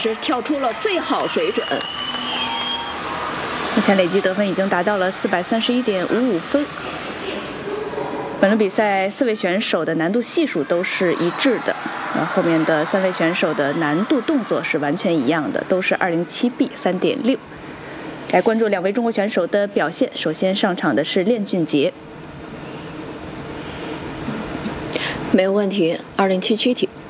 是跳出了最好水准。 目前累计得分已经达到了431.55分。本轮比赛4位选手的难度系数都是一致的，然后后面的3位选手的难度动作是完全一样的，都是207B 3.6。来关注2位中国选手的表现。首先上场的是练俊杰， 没有问题，207躯体。